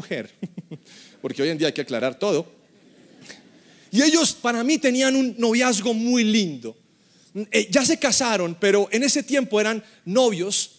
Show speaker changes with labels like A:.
A: mujer, porque hoy en día hay que aclarar todo. Y ellos para mí tenían un noviazgo muy lindo. Ya se casaron, pero en ese tiempo eran novios.